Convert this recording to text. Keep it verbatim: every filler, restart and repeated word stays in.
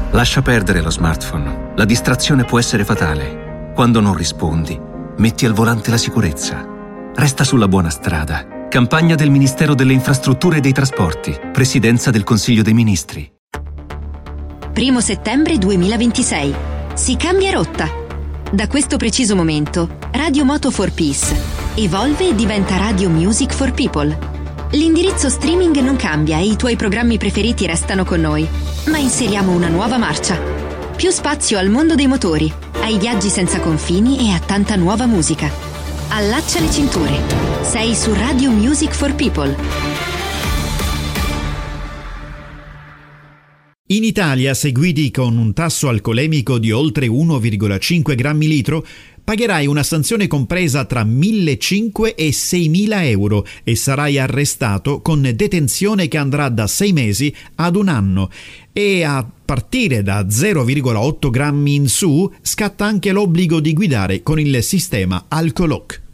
Lascia perdere lo smartphone. La distrazione può essere fatale. Quando non rispondi, metti al volante la sicurezza. Resta sulla buona strada. Campagna del Ministero delle Infrastrutture e dei Trasporti. Presidenza del Consiglio dei Ministri. Primo settembre duemilaventisei. Si cambia rotta. Da questo preciso momento, Radio Moto for Peace evolve e diventa Radio Music for People. L'indirizzo streaming non cambia e i tuoi programmi preferiti restano con noi, ma inseriamo una nuova marcia. Più spazio al mondo dei motori, ai viaggi senza confini e a tanta nuova musica. Allaccia le cinture. Sei su Radio Music for People. In Italia, se guidi con un tasso alcolemico di oltre uno virgola cinque grammi litro, pagherai una sanzione compresa tra millecinquecento e seimila euro e sarai arrestato con detenzione che andrà da sei mesi ad un anno. E a partire da zero virgola otto grammi in su scatta anche l'obbligo di guidare con il sistema Alcolock.